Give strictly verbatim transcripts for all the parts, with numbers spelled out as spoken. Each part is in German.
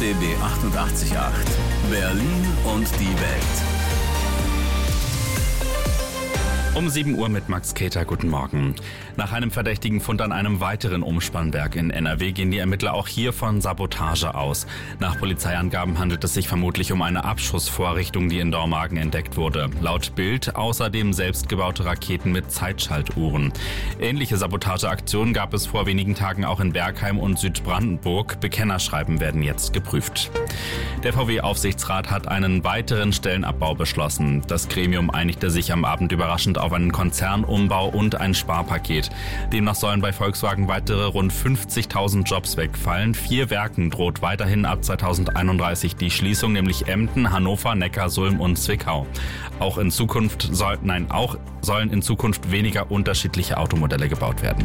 B B achtundachtzig Komma acht. Berlin und die Welt. Um sieben Uhr mit Max Keter, guten Morgen. Nach einem verdächtigen Fund an einem weiteren Umspannwerk in N R W gehen die Ermittler auch hier von Sabotage aus. Nach Polizeiangaben handelt es sich vermutlich um eine Abschussvorrichtung, die in Dormagen entdeckt wurde. Laut Bild außerdem selbstgebaute Raketen mit Zeitschaltuhren. Ähnliche Sabotageaktionen gab es vor wenigen Tagen auch in Bergheim und Südbrandenburg. Bekennerschreiben werden jetzt geprüft. Der V W-Aufsichtsrat hat einen weiteren Stellenabbau beschlossen. Das Gremium einigte sich am Abend überraschend auf einen Konzernumbau und ein Sparpaket. Demnach sollen bei Volkswagen weitere rund fünfzigtausend Jobs wegfallen. Vier Werken droht weiterhin ab zweitausendeinunddreißig die Schließung, nämlich Emden, Hannover, Neckarsulm und Zwickau. Auch in Zukunft soll, nein, auch sollen in Zukunft weniger unterschiedliche Automodelle gebaut werden.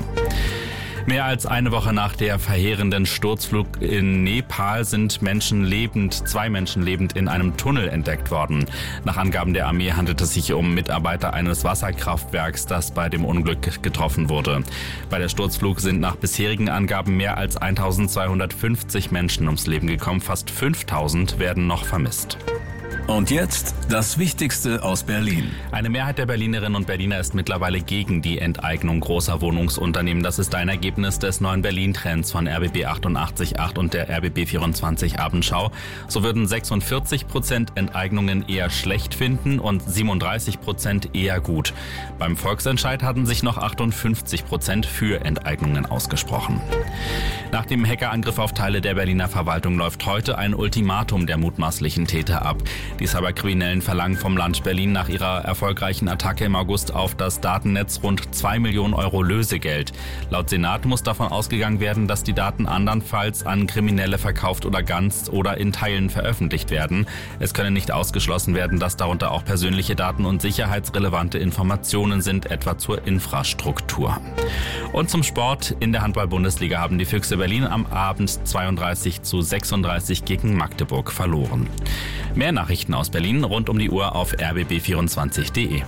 Mehr als eine Woche nach der verheerenden Sturzflug in Nepal sind Menschen lebend, zwei Menschen lebend in einem Tunnel entdeckt worden. Nach Angaben der Armee handelt es sich um Mitarbeiter eines Wasserkraftwerks, das bei dem Unglück getroffen wurde. Bei der Sturzflug sind nach bisherigen Angaben mehr als eintausendzweihundertfünfzig Menschen ums Leben gekommen. Fast fünftausend werden noch vermisst. Und jetzt das Wichtigste aus Berlin. Eine Mehrheit der Berlinerinnen und Berliner ist mittlerweile gegen die Enteignung großer Wohnungsunternehmen. Das ist ein Ergebnis des neuen Berlin-Trends von R B B achtundachtzig Komma acht und der R B B vierundzwanzig Abendschau. So würden sechsundvierzig Prozent Enteignungen eher schlecht finden und siebenunddreißig Prozent eher gut. Beim Volksentscheid hatten sich noch achtundfünfzig Prozent für Enteignungen ausgesprochen. Nach dem Hackerangriff auf Teile der Berliner Verwaltung läuft heute ein Ultimatum der mutmaßlichen Täter ab. Die Cyberkriminellen verlangen vom Land Berlin nach ihrer erfolgreichen Attacke im August auf das Datennetz rund zwei Millionen Euro Lösegeld. Laut Senat muss davon ausgegangen werden, dass die Daten andernfalls an Kriminelle verkauft oder ganz oder in Teilen veröffentlicht werden. Es könne nicht ausgeschlossen werden, dass darunter auch persönliche Daten und sicherheitsrelevante Informationen sind, etwa zur Infrastruktur. Und zum Sport. In der Handball-Bundesliga haben die Füchse Berlin am Abend zweiunddreißig zu sechsunddreißig gegen Magdeburg verloren. Mehr Nachrichten aus Berlin rund um die Uhr auf r b b vierundzwanzig punkt d e.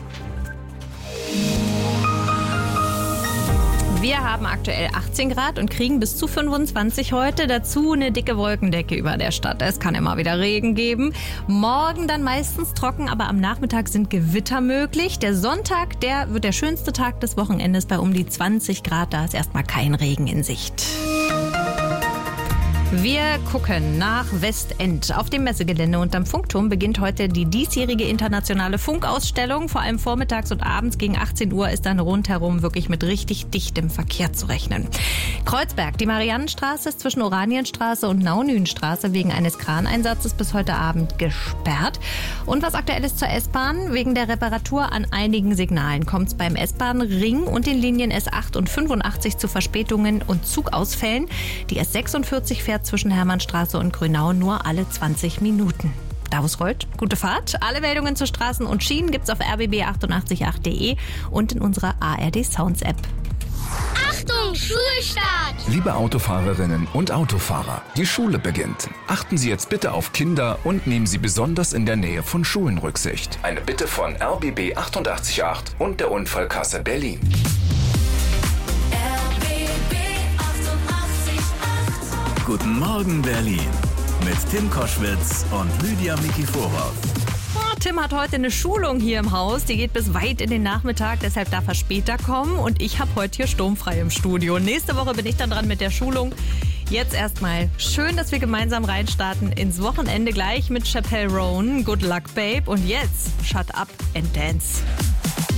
Wir haben aktuell achtzehn Grad und kriegen bis zu fünfundzwanzig heute. Dazu eine dicke Wolkendecke über der Stadt. Es kann immer wieder Regen geben. Morgen dann meistens trocken, aber am Nachmittag sind Gewitter möglich. Der Sonntag, der wird der schönste Tag des Wochenendes bei um die zwanzig Grad. Da ist erstmal kein Regen in Sicht. Wir gucken nach Westend. Auf dem Messegelände unterm Funkturm beginnt heute die diesjährige internationale Funkausstellung. Vor allem vormittags und abends gegen achtzehn Uhr ist dann rundherum wirklich mit richtig dichtem Verkehr zu rechnen. Kreuzberg, die Mariannenstraße ist zwischen Oranienstraße und Naunühnstraße wegen eines Kraneinsatzes bis heute Abend gesperrt. Und was aktuell ist zur S-Bahn? Wegen der Reparatur an einigen Signalen kommt es beim S-Bahn-Ring und den Linien S acht und fünfundachtzig zu Verspätungen und Zugausfällen. Die S sechsundvierzig fährt zwischen Hermannstraße und Grünau nur alle zwanzig Minuten. Da wo es rollt, gute Fahrt. Alle Meldungen zu Straßen und Schienen gibt's auf r b b achtundachtzig punkt acht punkt d e und in unserer A R D Sounds App. Achtung, Schulstart! Liebe Autofahrerinnen und Autofahrer, die Schule beginnt. Achten Sie jetzt bitte auf Kinder und nehmen Sie besonders in der Nähe von Schulen Rücksicht. Eine Bitte von R B B achtundachtzig Komma acht und der Unfallkasse Berlin. Guten Morgen Berlin mit Tim Koschwitz und Lydia Mikiforov. Oh, Tim hat heute eine Schulung hier im Haus. Die geht bis weit in den Nachmittag, deshalb darf er später kommen. Und ich habe heute hier sturmfrei im Studio. Nächste Woche bin ich dann dran mit der Schulung. Jetzt erstmal schön, dass wir gemeinsam reinstarten ins Wochenende gleich mit Chappelle Roan. Good luck, babe. Und jetzt, shut up and dance.